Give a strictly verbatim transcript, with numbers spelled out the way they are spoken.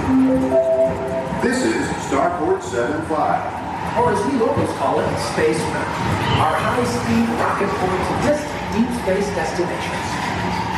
This is Starport seven five. Or as we locals call it, Space Mountain. Our high-speed rocket point to distant deep space destinations.